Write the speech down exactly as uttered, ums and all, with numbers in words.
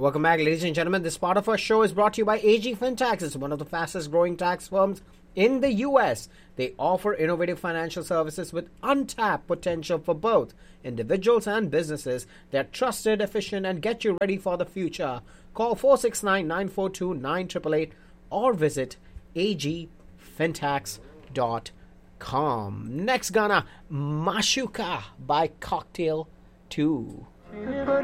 Welcome back, ladies and gentlemen. This part of our show is brought to you by A G FinTax. It's one of the fastest growing tax firms in the U S. They offer innovative financial services with untapped potential for both individuals and businesses. They're trusted, efficient, and get you ready for the future. Call four six nine, nine four two, nine eight eight eight or visit a g fintax dot com. Next, Ghana, Mashuka by Cocktail two.